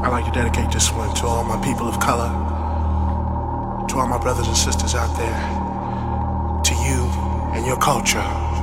I'd like to dedicate this one to all my people of color, to all my brothers and sisters out there, to you and your culture.